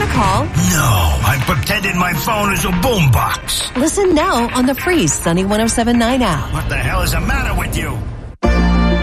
call? No, I'm pretending my phone is a boombox. Listen now on the free Sunny 107.9 app. What the hell is the matter with you?